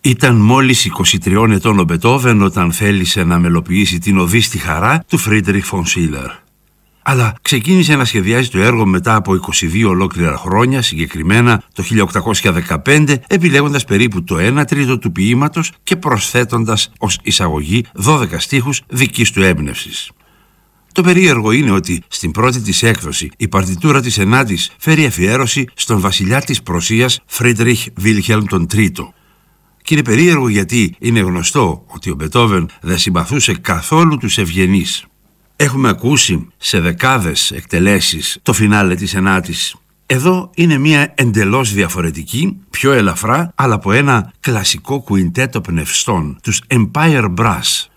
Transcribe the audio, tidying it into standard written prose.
Ήταν μόλις 23 ετών ο Μπετόβεν όταν θέλησε να μελοποιήσει την Οδή στη Χαρά του Φρίντριχ φον Σίλερ. Αλλά ξεκίνησε να σχεδιάζει το έργο μετά από 22 ολόκληρα χρόνια, συγκεκριμένα το 1815, επιλέγοντας περίπου το 1/3 του ποίηματος και προσθέτοντας ως εισαγωγή 12 στίχους δικής του έμπνευσης. Το περίεργο είναι ότι στην πρώτη της έκδοση η παρτιτούρα της ενάτης φέρει αφιέρωση στον βασιλιά της Πρωσίας Φρίντριχ Βίλχελμ τον Τρίτο. Και είναι περίεργο γιατί είναι γνωστό ότι ο Μπετόβεν δεν συμπαθούσε καθόλου τους ευγενείς. Έχουμε ακούσει σε δεκάδες εκτελέσεις το φινάλε της ενάτης. Εδώ είναι μια εντελώς διαφορετική, πιο ελαφρά, αλλά από ένα κλασικό κουιντέτο πνευστών, τους Empire Brass.